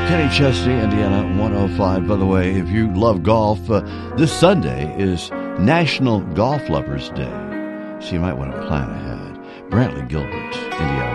Kenny Chesney, Indiana 105. By the way, if you love golf, this Sunday is National Golf Lovers Day, so you might want to plan ahead. Brantley Gilbert, Indiana